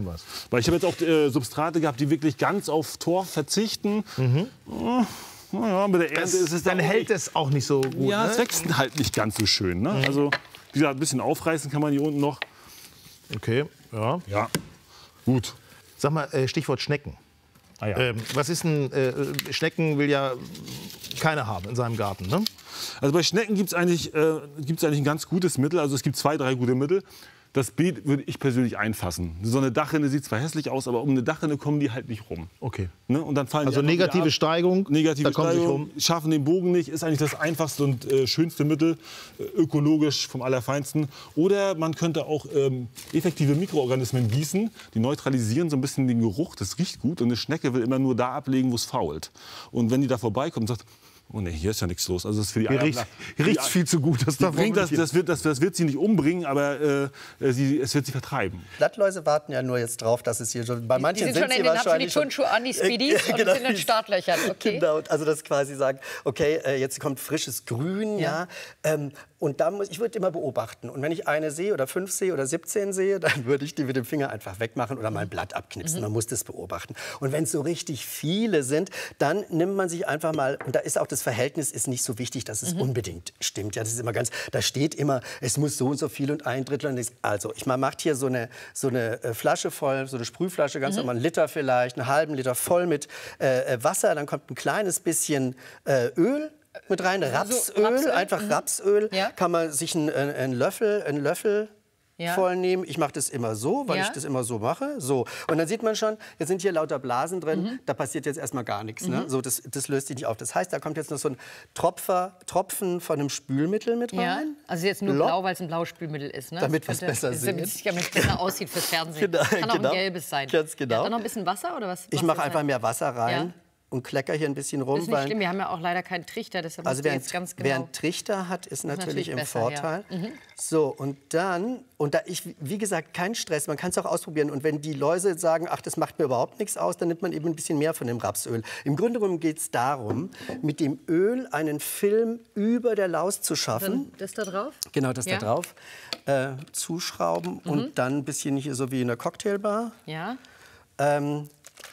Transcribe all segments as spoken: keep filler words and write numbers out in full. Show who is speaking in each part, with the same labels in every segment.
Speaker 1: schon was.
Speaker 2: Weil ich habe jetzt auch äh, Substrate gehabt, die wirklich ganz auf Torf verzichten. Mhm. Oh, naja, mit der Ernte
Speaker 1: Das,
Speaker 2: ist es
Speaker 1: dann hält es auch nicht so gut.
Speaker 2: Ja,
Speaker 1: ne?
Speaker 2: es wächst halt nicht ganz so schön. Ne?
Speaker 1: Mhm.
Speaker 2: Also, wie gesagt, ein bisschen aufreißen kann man hier unten noch.
Speaker 1: Okay, ja.
Speaker 2: Ja, gut.
Speaker 1: Sag mal, äh, Stichwort Schnecken.
Speaker 2: Ah, ja.
Speaker 1: ähm, was ist denn, äh, Schnecken will ja keiner haben in seinem Garten, ne?
Speaker 2: Also bei Schnecken gibt es eigentlich, äh, gibt's eigentlich ein ganz gutes Mittel. Also es gibt zwei, drei gute Mittel. Das Beet würde ich persönlich einfassen. So eine Dachrinne sieht zwar hässlich aus, aber um eine Dachrinne kommen die halt nicht rum.
Speaker 1: Okay.
Speaker 2: Ne? Und dann fallen
Speaker 1: Also
Speaker 2: die einfach
Speaker 1: negative
Speaker 2: wieder ab.
Speaker 1: Steigung,
Speaker 2: Negative
Speaker 1: da kommen sie
Speaker 2: Steigung,
Speaker 1: rum.
Speaker 2: schaffen den Bogen nicht, ist eigentlich das einfachste und äh, schönste Mittel, äh, ökologisch vom Allerfeinsten. Oder man könnte auch ähm, effektive Mikroorganismen gießen, die neutralisieren so ein bisschen den Geruch, das riecht gut und eine Schnecke will immer nur da ablegen, wo es fault. Und wenn die da vorbeikommt und sagt, oh ne, hier ist ja nichts los. Also das ist für die
Speaker 1: Hier
Speaker 2: Eier,
Speaker 1: riecht es viel zu gut. Das, darf
Speaker 2: bringt das, das, wird, das, das wird sie nicht umbringen, aber äh, sie, es wird sie vertreiben.
Speaker 3: Blattläuse warten ja nur jetzt drauf, dass es hier schon... Bei manchen
Speaker 4: die sind,
Speaker 3: sind
Speaker 4: schon
Speaker 3: sie
Speaker 4: in den,
Speaker 3: wahrscheinlich
Speaker 4: haben die Turnschuhe an, die Speedies,
Speaker 3: äh,
Speaker 4: und
Speaker 3: genau,
Speaker 4: sind in Startlöchern. Okay.
Speaker 3: Genau, also das quasi sagen, okay, äh, jetzt kommt frisches Grün, ja. ja ähm, und da muss, ich würde immer beobachten. Und wenn ich eine sehe oder fünf sehe oder siebzehn sehe, dann würde ich die mit dem Finger einfach wegmachen oder mal ein Blatt abknipsen. Mhm. Man muss das beobachten. Und wenn es so richtig viele sind, dann nimmt man sich einfach mal, und da ist auch das Verhältnis ist nicht so wichtig, dass es mhm. unbedingt stimmt. Ja, das ist immer ganz, da steht immer, es muss so und so viel und ein Drittel. Und das, also, ich man macht hier so eine, so eine Flasche voll, so eine Sprühflasche, ganz mhm. normal, einen Liter vielleicht, einen halben Liter voll mit äh, Wasser. Dann kommt ein kleines bisschen äh, Öl mit rein, Rapsöl,
Speaker 4: so, Rapsöl?
Speaker 3: einfach
Speaker 4: mhm.
Speaker 3: Rapsöl.
Speaker 4: Ja.
Speaker 3: Kann man sich einen, einen Löffel, einen Löffel ja. voll nehmen. Ich mache das immer so, weil ja. ich das immer so mache. So. Und dann sieht man schon, jetzt sind hier lauter Blasen drin, mhm. da passiert jetzt erstmal gar nichts. Mhm. Ne? So, das, das löst sich nicht auf. Das heißt, da kommt jetzt noch so ein Tropfer, Tropfen von einem Spülmittel mit rein.
Speaker 4: Ja. Also jetzt nur
Speaker 3: Lock.
Speaker 4: Blau, weil es ein blaues Spülmittel ist. Ne?
Speaker 3: Damit was besser
Speaker 4: sieht.
Speaker 3: sieht.
Speaker 4: Damit es besser aussieht fürs Fernsehen.
Speaker 3: Genau,
Speaker 4: Kann auch
Speaker 3: genau.
Speaker 4: ein gelbes sein.
Speaker 3: Ganz genau.
Speaker 4: Ja, dann noch ein bisschen Wasser oder was?
Speaker 3: Ich mache einfach mehr Wasser rein.
Speaker 4: Ja.
Speaker 3: Und klecker hier ein bisschen rum.
Speaker 4: Das ist nicht schlimm, wir haben ja auch leider keinen Trichter, deshalb
Speaker 3: also wer,
Speaker 4: jetzt ganz genau.
Speaker 3: Wer einen Trichter hat, ist natürlich, natürlich im
Speaker 4: besser,
Speaker 3: Vorteil.
Speaker 4: Ja. Mhm.
Speaker 3: So, und dann, und da ich, wie gesagt, kein Stress, man kann es auch ausprobieren. Und wenn die Läuse sagen, ach, das macht mir überhaupt nichts aus, dann nimmt man eben ein bisschen mehr von dem Rapsöl. Im Grunde genommen geht es darum, mit dem Öl einen Film über der Laus zu schaffen.
Speaker 4: Dann das da drauf?
Speaker 3: Genau, das
Speaker 4: ja.
Speaker 3: da drauf. Äh, zuschrauben mhm. und dann ein bisschen hier so wie in der Cocktailbar.
Speaker 4: Ja.
Speaker 3: Ähm,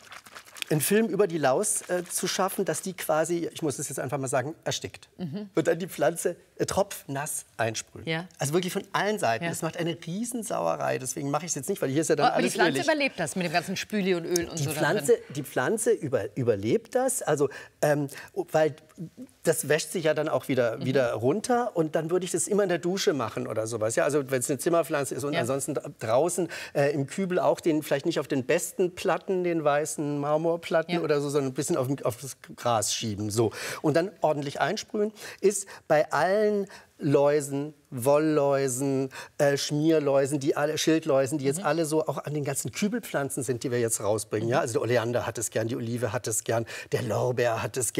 Speaker 3: einen Film über die Laus äh, zu schaffen, dass die quasi, ich muss es jetzt einfach mal sagen, erstickt. Mhm. Und dann die Pflanze äh, tropfnass einsprühen.
Speaker 4: Ja.
Speaker 3: Also wirklich von allen Seiten.
Speaker 4: Ja.
Speaker 3: Das macht eine Riesensauerei. Deswegen mache ich es jetzt nicht, weil hier ist ja dann
Speaker 4: aber
Speaker 3: alles
Speaker 4: die Pflanze
Speaker 3: ölig.
Speaker 4: überlebt das mit dem ganzen Spüli und Öl und
Speaker 3: die
Speaker 4: so
Speaker 3: Pflanze, die Pflanze über, überlebt das, also, ähm, weil das wäscht sich ja dann auch wieder, mhm. wieder runter. Und dann würde ich das immer in der Dusche machen oder sowas. Ja, also wenn es eine Zimmerpflanze ist und ja. ansonsten draußen äh, im Kübel auch den, vielleicht nicht auf den besten Platten, den weißen Marmorplatten ja. oder so, sondern ein bisschen auf, auf das Gras schieben. So. Und dann ordentlich einsprühen. Ist bei allen Läusen, Wollläusen, äh, Schmierläusen, die alle, Schildläusen, die jetzt mhm. alle so auch an den ganzen Kübelpflanzen sind, die wir jetzt rausbringen. Mhm. Ja? Also der Oleander hat es gern, die Olive hat es gern, der Lorbeer hat es gern.